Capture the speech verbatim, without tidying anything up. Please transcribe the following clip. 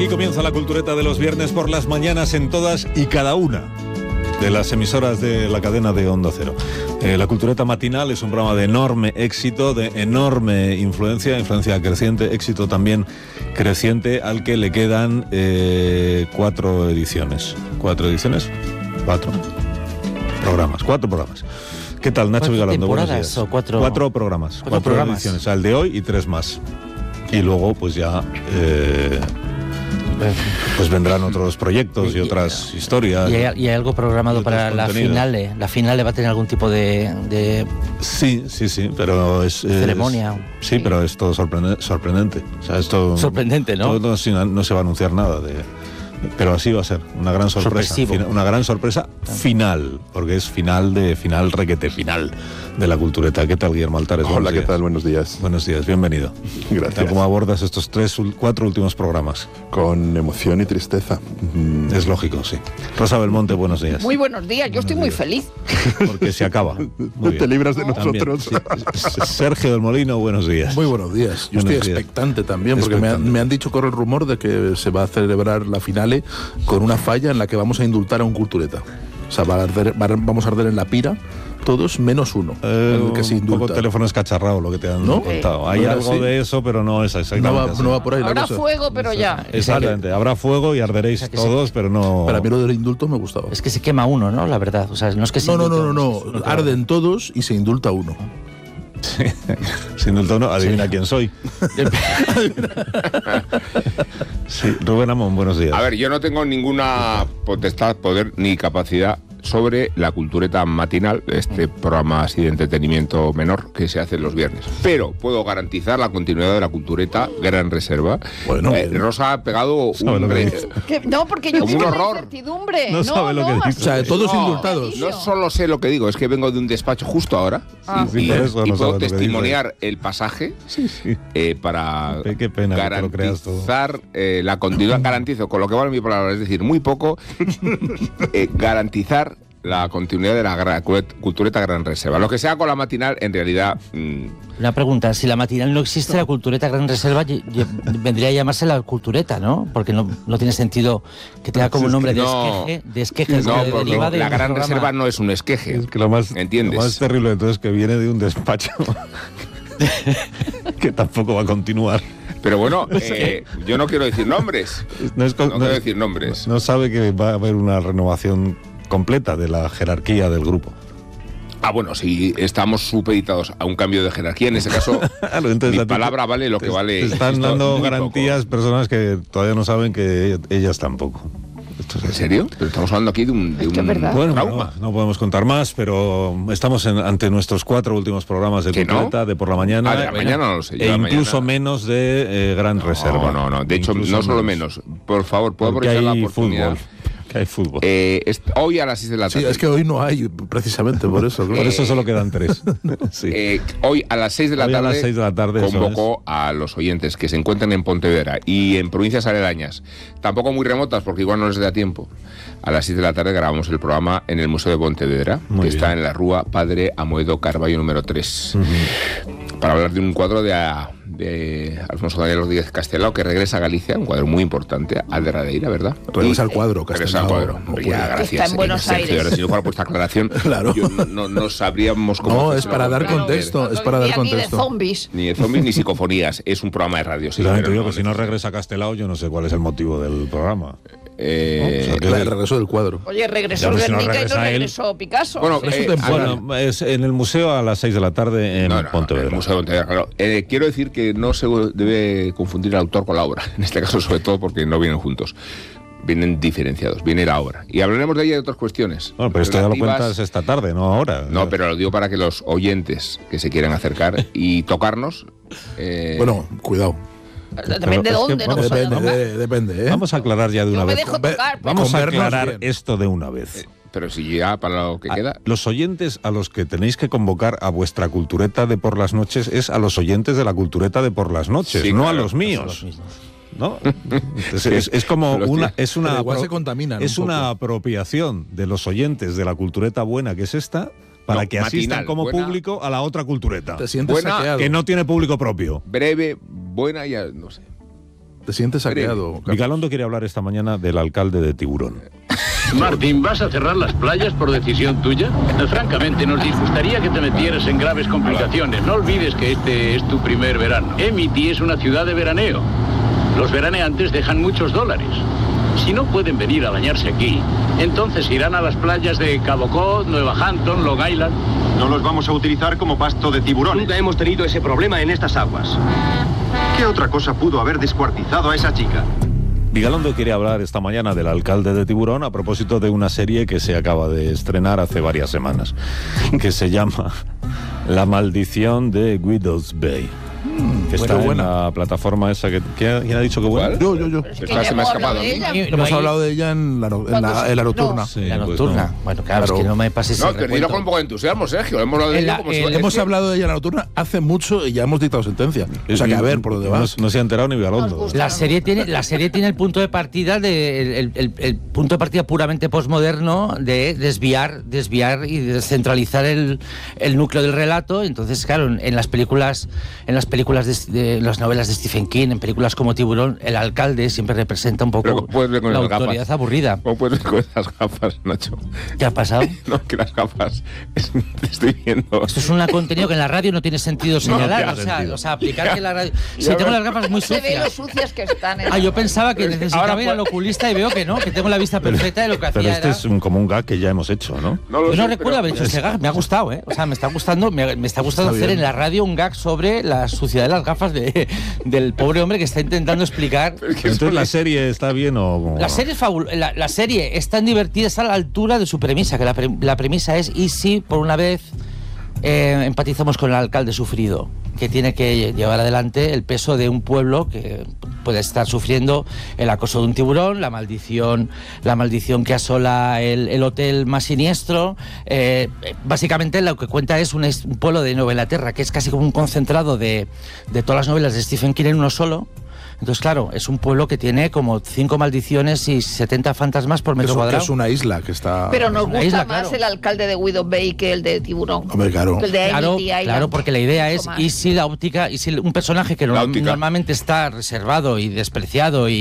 Aquí comienza la cultureta de los viernes por las mañanas en todas y cada una de las emisoras de la cadena de Onda Cero. Eh, la cultureta matinal es un programa de enorme éxito, de enorme influencia, influencia creciente, éxito también creciente, al que le quedan eh, cuatro ediciones. ¿Cuatro ediciones? Cuatro programas, cuatro programas. ¿Qué tal, Nacho Vigalondo? Buenos días. ¿O cuatro... cuatro programas, cuatro, cuatro programas. ediciones, o sea, el de hoy y tres más. Y luego, pues ya... Eh, pues vendrán otros proyectos y, y otras historias. ¿Y hay, y hay algo programado para la finale? ¿La finale va a tener algún tipo de...? de sí, sí, sí, pero es... ceremonia. Es, sí, sí, pero es todo sorprendente. sorprendente. O sea, esto... Sorprendente, ¿no? Todo, no, no se va a anunciar nada de... Pero así va a ser, una gran sorpresa. Fina, una gran sorpresa final, porque es final de final requete final de la cultureta. ¿Qué tal, Guillermo Altares? Hola, ¿qué tal? Buenos días. Buenos días, bienvenido. Gracias. ¿Cómo abordas estos tres, cuatro últimos programas? Con emoción y tristeza. Mm. Es lógico, sí. Rosa Belmonte, buenos días. Muy buenos días, yo buenos estoy días. muy feliz. Porque se acaba. Muy Te libras de nosotros. Sí. Sergio del Molino, buenos días. Muy buenos días. Yo buenos estoy días. expectante también, porque expectante. Me, han, me han dicho, corre el rumor de que se va a celebrar la finale con una falla en la que vamos a indultar a un cultureta. O sea, va a arder, va a, vamos a arder en la pira todos menos uno, eh, el que se indulta. Un poco teléfono escacharrado lo que te han ¿No? contado. Hay ¿No era algo así? de eso, pero no es exactamente No va, así. no va por ahí la Habrá cosa. fuego, pero ya. Exactamente, habrá fuego y arderéis O sea, que todos, pero no... Para mí lo del indulto me gustaba. Es que se quema uno, ¿no? La verdad. O sea, no es que se No, no, no, indulta, no, es que no. uno Arden todos y se indulta uno. Sí. Sin indulto no, adivina sí. quién soy. Sí, Rubén Amón, buenos días. A ver, yo no tengo ninguna potestad, poder ni capacidad sobre la cultureta matinal, este programa así de entretenimiento menor que se hace los viernes. Pero puedo garantizar la continuidad de la cultureta Gran Reserva. Bueno, eh, Rosa ha pegado un re... ¿Qué? No, porque yo Como vivo un en horror. incertidumbre. No No, sabe lo no, que dice. así- O sea, todos No, indultados. No solo sé lo que digo, es que vengo de un despacho justo ahora Ah. y, Sí, y- por eso y no sabe puedo lo que testimoniar el pasaje Sí, sí. eh, para Qué- qué pena que te lo creas todo. garantizar eh, la continuidad. Garantizo, con lo que vale mi palabra, es decir, muy poco, eh, garantizar la continuidad de la gra- cultureta Gran Reserva. Lo que sea con la matinal, en realidad... Mmm, Una pregunta, si la matinal no existe, la cultureta Gran Reserva y- y- vendría a llamarse la cultureta, ¿no? Porque no, no tiene sentido que tenga como nombre de No. esqueje, de esqueje no, que porque deriva de la un Gran programa. Reserva no es un esqueje. Es que lo más, ¿Entiendes? lo más terrible entonces que viene de un despacho que tampoco va a continuar. Pero bueno, eh, yo no quiero decir nombres. No, es, No no- quiero decir nombres. no sabe que va a haber una renovación completa de la jerarquía del grupo. Ah, bueno, si estamos supeditados a un cambio de jerarquía, en ese caso, Claro, entonces mi a ti te- palabra vale lo que te, vale. Te están esto, dando muy garantías poco. personas que todavía no saben que ellas tampoco. Esto es ¿En así. serio? Pero estamos hablando aquí de un, de Es que un es verdad. Bueno, trauma. no, no podemos contar más, pero estamos en- ante nuestros cuatro últimos programas de ¿Que no? cultureta de por la mañana. Ah, de la mañana no lo sé. yo E la incluso mañana- menos de eh, Gran Reserva. No, no, no. De hecho, Incluso no solo menos. Por favor, ¿puedo Porque aprovechar la hay oportunidad? fútbol. Que hay fútbol. Eh, est- hoy a las seis de la Sí, tarde. es que hoy no hay, precisamente por eso. Por claro. eso solo quedan tres. Sí. Eh, hoy a las seis de la Hoy a tarde, las seis de la tarde, eso convocó a los oyentes que se encuentran en Pontevedra y en provincias aledañas, tampoco muy remotas porque igual no les da tiempo. A las seis de la tarde grabamos el programa en el Museo de Pontevedra, Muy que bien. está en la Rúa Padre Amoedo Carballo número tres, para hablar de un cuadro de, de Alfonso Daniel Rodríguez Castelao, que regresa a Galicia, un cuadro muy importante, al de Radeira, ¿verdad? Regresa Y- al cuadro, Regresa al Castelao, cuadro. no Hombre, puede. ya, gracias. Está en Buenos Sergio, Aires. ahora, si no fuera por esta aclaración, Claro. yo no, no, no sabríamos cómo... No, es hacérselo para dar comprender. contexto. No es para dar decía ni de contexto. zombies. Ni de zombies ni psicofonías. Es un programa de radio. Sí, Sí, también pero te digo no que si no regresa Castelao, yo no sé cuál es el motivo del programa. Eh, O sea, que- El regreso del cuadro. Oye, regresó Ya, pues, si no Guernica y no regresa él. regresó Picasso. Bueno, Es eh, un temporal. Bueno, es en el museo a las seis de la tarde en no, no, Pontevedra. el Museo de Pontevedra, claro. Eh, quiero decir que no se debe confundir el autor con la obra. En este caso, sobre todo, porque no vienen juntos. Vienen diferenciados. Viene la obra. Y hablaremos de ella y de otras cuestiones. Bueno, pero esto ya lo relativas- cuentas esta tarde, no ahora. No, pero lo digo para que los oyentes que se quieran acercar y tocarnos... eh, Bueno, cuidado. Depende de es que dónde, ¿no? vamos a- Depende, Vamos, de- depende, ¿eh? Vamos a aclarar ya de Yo una me vez. dejo Ve- tocar. pero- Vamos a Con vernos aclarar bien. esto de una vez. pero si ya para lo que A- queda... Los oyentes a los que tenéis que convocar a vuestra cultureta de por las noches es a los oyentes de la cultureta de por las noches, Sí, no claro, a los Son míos. los mismos. ¿no? Entonces, es, es como Los una, tíos. es una, Pero igual apro- se contaminan es un una poco. apropiación de los oyentes de la cultureta buena que es esta para No, que asistan matinal, como buena. público a la otra cultureta Te sientes Buena, saqueado. que no tiene público propio. Breve, buena y... ya, no sé. Te sientes saqueado. Vigalondo quiere hablar esta mañana del alcalde de Tiburón. Martín, ¿vas a cerrar las playas por decisión tuya? Francamente, nos disgustaría que te metieras en graves complicaciones. No olvides que este es tu primer verano. Emity es una ciudad de veraneo. Los veraneantes dejan muchos dólares. Si no pueden venir a bañarse aquí, entonces irán a las playas de Cabo Cod, Nueva Hampton, Long Island. No los vamos a utilizar como pasto de tiburón. Nunca hemos tenido ese problema en estas aguas. ¿Qué otra cosa pudo haber descuartizado a esa chica? Vigalondo quiere hablar esta mañana del alcalde de Tiburón a propósito de una serie que se acaba de estrenar hace varias semanas, que se llama La maldición de Guido's Bay. Que está en la plataforma esa que... ¿Quién ha dicho que buena? Yo, yo, yo. Se, está, se me ha escapado. Hemos hay... hablado de ella en la, en la, en la nocturna. No. Sí, la nocturna. Pues no. Bueno, claro, claro, es que no me pases No, ese te digo con un poco de entusiasmo, Sergio. Hemos hablado de ella como el, si... Hemos hablado de ella en la nocturna hace mucho y ya hemos dictado sentencia. O sea que a ver, por donde vas. No, no se ha enterado ni Vigalondo. La serie tiene, la serie tiene el punto de partida de el, el, el punto de partida puramente postmoderno de desviar, desviar y descentralizar el, el núcleo del relato. Entonces, claro, en, en las películas, en las películas de, de las novelas de Stephen King, en películas como Tiburón, el alcalde siempre representa un poco la autoridad gafas? aburrida. ¿Cómo puedes ver con esas gafas, Nacho? ¿Qué ha pasado? No, que las gafas es, te estoy viendo. Esto es un contenido que en la radio no tiene sentido señalar. No, o, sea, sentido. o sea, aplicar que la radio... Si tengo las gafas muy Se ve lo sucias. sucias que están. En Ah, yo pensaba que necesitaba ahora ir al oculista y veo que no, que tengo la vista perfecta de lo que Pero hacía este era... es un, como un gag que ya hemos hecho, ¿no? No lo Yo no sé, recuerdo pero- haber hecho ese gag, me ha gustado, ¿eh? O sea, me está gustando, me, me está gustando Está hacer bien. en la radio un gag sobre la suciedad de las gafas de, del pobre hombre que está intentando explicar. Entonces, ¿la serie está bien o...? La serie, es fabul- la, la serie es tan divertida, está a la altura de su premisa, que la, pre- la premisa es, ¿y si por una vez eh, empatizamos con el alcalde sufrido, que tiene que llevar adelante el peso de un pueblo que puede estar sufriendo el acoso de un tiburón, la maldición, la maldición que asola el, el hotel más siniestro? Eh, básicamente lo que cuenta es un, es un pueblo de Nueva Inglaterra, que es casi como un concentrado de, de todas las novelas de Stephen King en uno solo. Entonces, claro, es un pueblo que tiene como cinco maldiciones y setenta fantasmas por metro Eso, que cuadrado. es una isla que está... Pero nos Una gusta isla, más claro. el alcalde de Widow Bay que el de Tiburón. Hombre, claro. Que el de Claro, Amity Island. claro, porque la idea Mucho es, más. ¿y si la óptica, y si un personaje que La no- óptica. normalmente está reservado y despreciado y